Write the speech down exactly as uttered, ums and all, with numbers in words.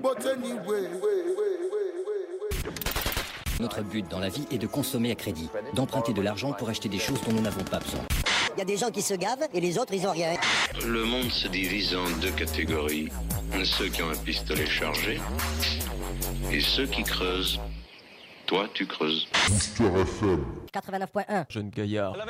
Notre but dans la vie est de consommer à crédit, d'emprunter de l'argent pour acheter des choses dont nous n'avons pas besoin. Il y a des gens qui se gavent et les autres, ils ont rien. Le monde se divise en deux catégories. Ceux qui ont un pistolet chargé et ceux qui creusent. Toi, tu creuses. quatre-vingt-neuf point un. Jeune gaillard.